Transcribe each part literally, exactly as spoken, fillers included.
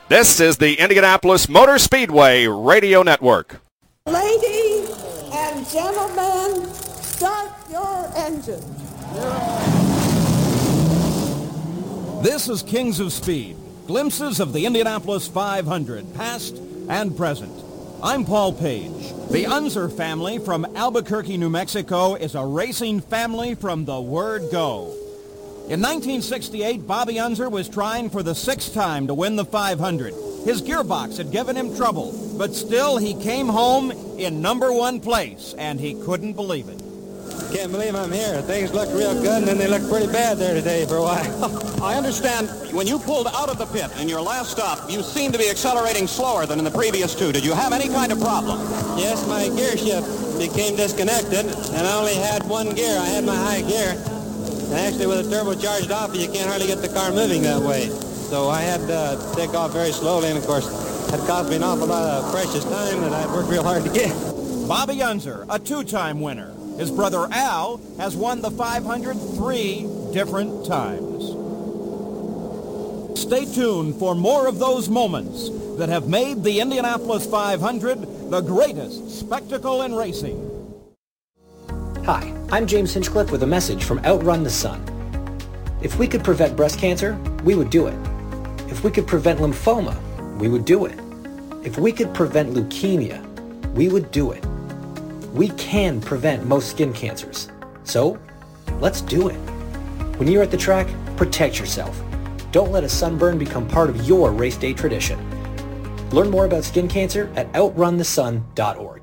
This is the Indianapolis Motor Speedway Radio Network. Ladies and gentlemen, start your engine. This is Kings of Speed, glimpses of the Indianapolis five hundred, past and present. I'm Paul Page. The Unser family from Albuquerque, New Mexico is a racing family from the word go. In nineteen sixty-eight, Bobby Unser was trying for the sixth time to win the five hundred. His gearbox had given him trouble, but still he came home in number one place, and he couldn't believe it. Can't believe I'm here. Things look real good, and then they look pretty bad there today for a while. I understand when you pulled out of the pit in your last stop, you seemed to be accelerating slower than in the previous two. Did you have any kind of problem? Yes, my gear shift became disconnected, and I only had one gear. I had my high gear. And actually, with a turbocharged off, you can't hardly get the car moving that way. So I had to take off very slowly, and of course, that cost me an awful lot of precious time that I'd worked real hard to get. Bobby Unser, a two-time winner. His brother Al has won the five hundred three different times. Stay tuned for more of those moments that have made the Indianapolis five hundred the greatest spectacle in racing. Hi, I'm James Hinchcliffe with a message from Outrun the Sun. If we could prevent breast cancer, we would do it. If we could prevent lymphoma, we would do it. If we could prevent leukemia, we would do it. We can prevent most skin cancers. So, let's do it. When you're at the track, protect yourself. Don't let a sunburn become part of your race day tradition. Learn more about skin cancer at outrun the sun dot org.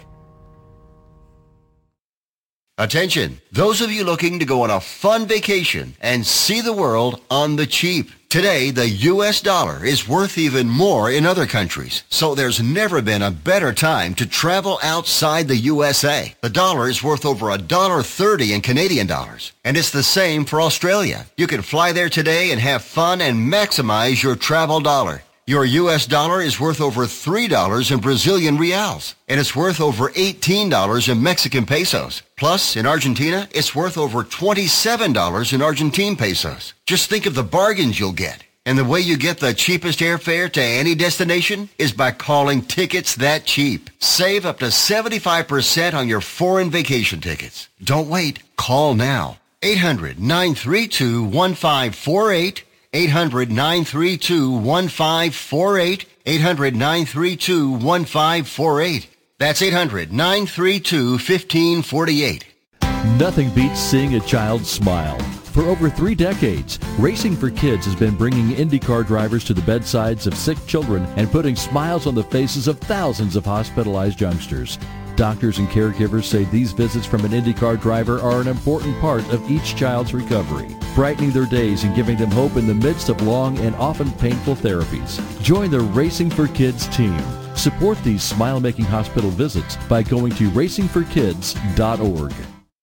Attention, those of you looking to go on a fun vacation and see the world on the cheap. Today, the U S dollar is worth even more in other countries, so there's never been a better time to travel outside the U S A. The dollar is worth over one dollar thirty in Canadian dollars, and it's the same for Australia. You can fly there today and have fun and maximize your travel dollar. Your U S dollar is worth over three dollars in Brazilian reals, and it's worth over eighteen dollars in Mexican pesos. Plus, in Argentina, it's worth over twenty-seven dollars in Argentine pesos. Just think of the bargains you'll get. And the way you get the cheapest airfare to any destination is by calling Tickets That Cheap. Save up to seventy-five percent on your foreign vacation tickets. Don't wait. Call now. eight hundred, nine three two, one five four eight. eight hundred, nine three two, one five four eight. eight hundred, nine three two, one five four eight. That's eight hundred, nine three two, one five four eight. Nothing beats seeing a child smile. For over three decades, Racing for Kids has been bringing IndyCar drivers to the bedsides of sick children and putting smiles on the faces of thousands of hospitalized youngsters. Doctors and caregivers say these visits from an IndyCar driver are an important part of each child's recovery, brightening their days and giving them hope in the midst of long and often painful therapies. Join the Racing for Kids team. Support these smile-making hospital visits by going to racing for kids dot org.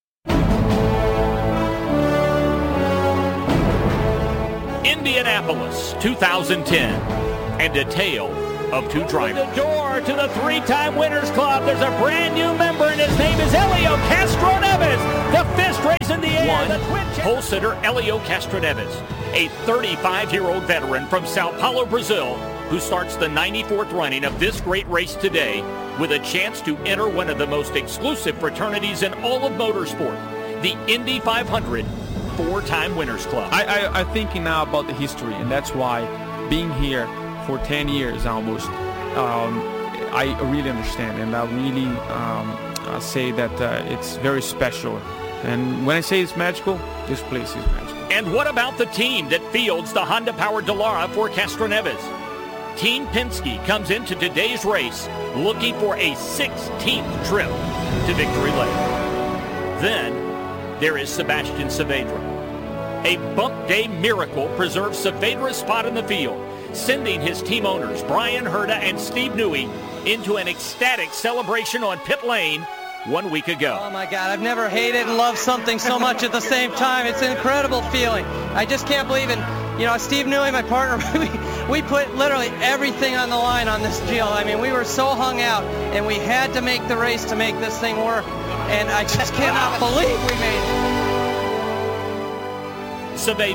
Indianapolis, two thousand ten, and a tale of two drivers. The door to the three-time Winners Club. There's a brand new member, and his name is Helio Castroneves. The fist race in the air. One, the twin pole sitter Helio Castroneves, a thirty-five-year-old veteran from Sao Paulo, Brazil, who starts the ninety-fourth running of this great race today with a chance to enter one of the most exclusive fraternities in all of motorsport, the Indy five hundred four-time Winners Club. I, I, I'm thinking now about the history, and that's why being here for ten years almost, um, I really understand, and I really um, uh, say that uh, it's very special. And when I say it's magical, this place is magical. And what about the team that fields the Honda-powered Dallara for Castroneves? Team Penske comes into today's race looking for a sixteenth trip to victory lane. Then there is Sebastian Saavedra. A bump day miracle preserves Saavedra's spot in the field, sending his team owners, Brian Herta and Steve Newey, into an ecstatic celebration on pit lane one week ago. Oh my God, I've never hated and loved something so much at the same time. It's an incredible feeling. I just can't believe it. You know, Steve Newey, my partner, we, we put literally everything on the line on this deal. I mean, we were so hung out, and we had to make the race to make this thing work. And I just cannot believe we made it. Saavedra,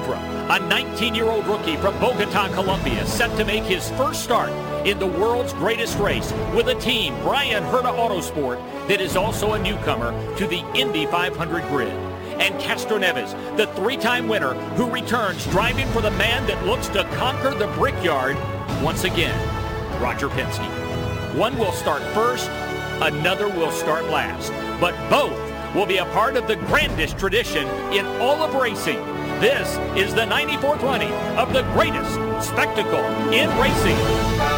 a nineteen-year-old rookie from Bogota, Colombia, set to make his first start in the world's greatest race with a team, Bryan Herta Autosport, that is also a newcomer to the Indy five hundred grid. And Castroneves, the three-time winner who returns driving for the man that looks to conquer the Brickyard once again, Roger Penske. One will start first, another will start last, but both will be a part of the grandest tradition in all of racing. This is the ninety-four twenty of the greatest spectacle in racing.